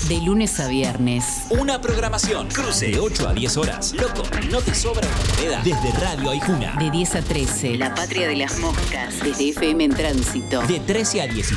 De lunes a viernes. Una programación. Cruce de 8 a 10 horas. Loco, no te sobra una moneda. Desde Radio Aijuna. De 10 a 13. La patria de las moscas. Desde FM en Tránsito. De 13 a 17.